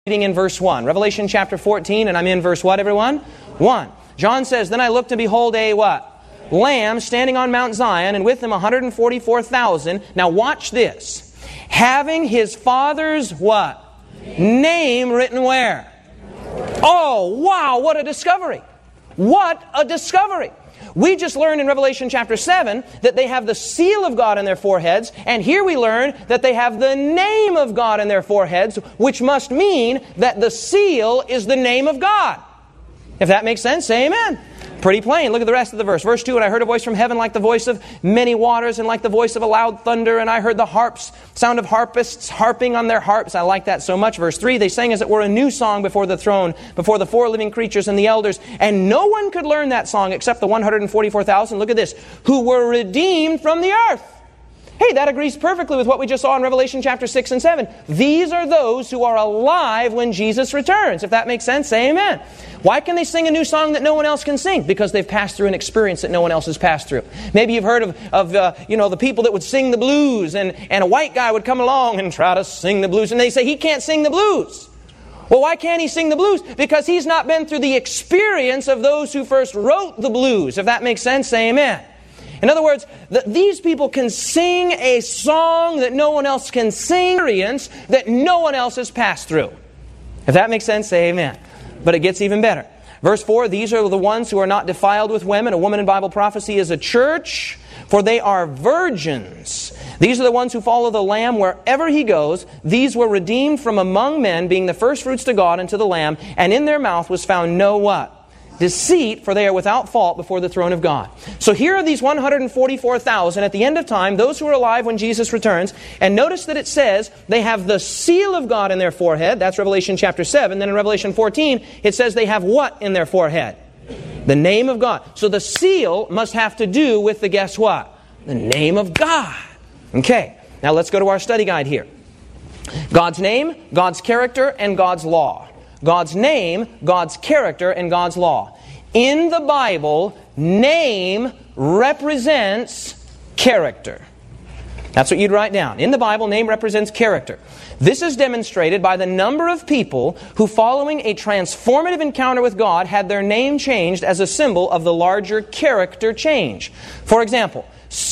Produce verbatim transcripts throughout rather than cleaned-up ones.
Reading in verse one. Revelation chapter fourteen, and I'm in verse what, everyone? one. John says, Then I looked and behold a what? Lamb standing on Mount Zion, and with him one hundred forty-four thousand. Now watch this. Having his Father's what? Name written where? Oh, wow, what a discovery. What a discovery. We just learned in Revelation chapter seven that they have the seal of God in their foreheads, and here we learn that they have the name of God in their foreheads, which must mean that the seal is the name of God. If that makes sense, say amen. Pretty plain. Look at the rest of the verse. Verse two, And I heard a voice from heaven like the voice of many waters and like the voice of a loud thunder. And I heard the harps, sound of harpists harping on their harps. I like that so much. Verse three, They sang as it were a new song before the throne, before the four living creatures and the elders. And no one could learn that song except the one hundred forty-four thousand. Look at this. Who were redeemed from the earth. Hey, that agrees perfectly with what we just saw in Revelation chapter six and seven. These are those who are alive when Jesus returns. If that makes sense, say amen. Why can they sing a new song that no one else can sing? Because they've passed through an experience that no one else has passed through. Maybe you've heard of, of uh, you know, the people that would sing the blues, and, and a white guy would come along and try to sing the blues, and they say he can't sing the blues. Well, why can't he sing the blues? Because he's not been through the experience of those who first wrote the blues. If that makes sense, say amen. In other words, th- these people can sing a song that no one else can sing, experience that no one else has passed through. If that makes sense, say amen. But it gets even better. Verse four, These are the ones who are not defiled with women. A woman in Bible prophecy is a church, for they are virgins. These are the ones who follow the Lamb wherever He goes. These were redeemed from among men, being the first fruits to God and to the Lamb. And in their mouth was found no what? Deceit, for they are without fault before the throne of God. So here are these one hundred forty-four thousand at the end of time, those who are alive when Jesus returns. And notice that it says they have the seal of God in their forehead. That's Revelation chapter seven. Then in Revelation fourteen, it says they have what in their forehead? The name of God. So the seal must have to do with the guess what? The name of God. Okay, now let's go to our study guide here. God's name, God's character, and God's law. God's name, God's character, and God's law. In the Bible, name represents character. That's what you'd write down. In the Bible, name represents character. This is demonstrated by the number of people who, following a transformative encounter with God, had their name changed as a symbol of the larger character change. For example,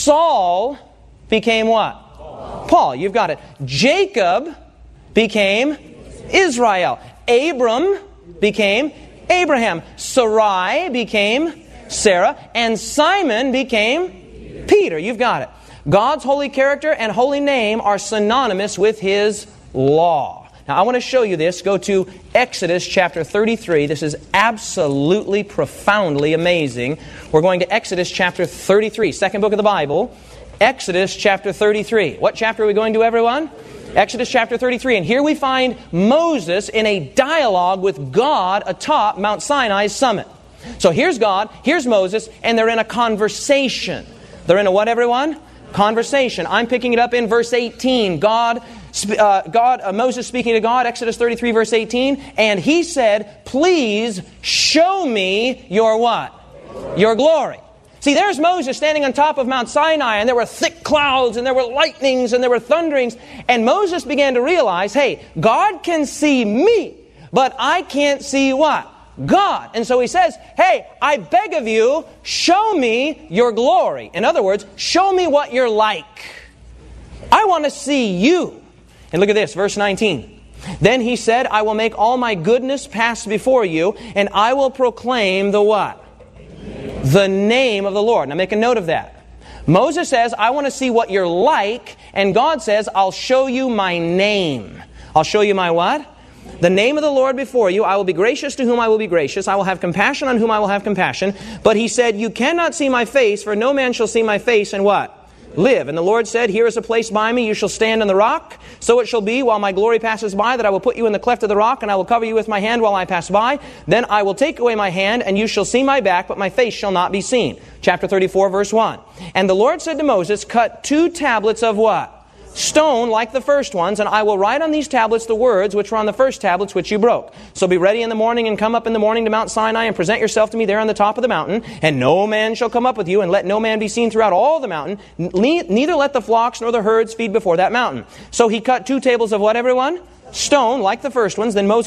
Saul became what? Paul. Paul, you've got it. Jacob became Israel. Abram became Abraham. Sarai became Sarah. And Simon became Peter. You've got it. God's holy character and holy name are synonymous with His law. Now I want to show you this. Go to Exodus chapter thirty-three. This is absolutely profoundly amazing. We're going to Exodus chapter thirty-three, second book of the Bible. Exodus chapter thirty-three. What chapter are we going to, everyone? Exodus chapter thirty-three. And here we find Moses in a dialogue with God atop Mount Sinai's summit. So here's God, here's Moses, and they're in a conversation. They're in a what, everyone? Conversation. I'm picking it up in verse eighteen. God, uh, God, uh, Moses speaking to God, Exodus thirty-three, verse eighteen. And he said, Please show me your what? Your glory. See, there's Moses standing on top of Mount Sinai, and there were thick clouds, and there were lightnings, and there were thunderings. And Moses began to realize, hey, God can see me, but I can't see what? God. And so he says, hey, I beg of you, show me your glory. In other words, show me what you're like. I want to see you. And look at this, verse nineteen. Then he said, I will make all my goodness pass before you, and I will proclaim the what? The name of the Lord. Now make a note of that. Moses says, I want to see what you're like. And God says, I'll show you my name. I'll show you my what? The name of the Lord before you. I will be gracious to whom I will be gracious. I will have compassion on whom I will have compassion. But he said, you cannot see my face, for no man shall see my face and what? Live. And the Lord said, Here is a place by me, you shall stand on the rock. So it shall be, while my glory passes by, that I will put you in the cleft of the rock, and I will cover you with my hand while I pass by. Then I will take away my hand, and you shall see my back, but my face shall not be seen. Chapter thirty-four, verse one. And the Lord said to Moses, Cut two tablets of what? Stone like the first ones, and I will write on these tablets the words which were on the first tablets which you broke. So be ready in the morning and come up in the morning to Mount Sinai and present yourself to me there on the top of the mountain. And no man shall come up with you, and let no man be seen throughout all the mountain. Neither let the flocks nor the herds feed before that mountain. So he cut two tables of what, everyone? Stone like the first ones. Then Moses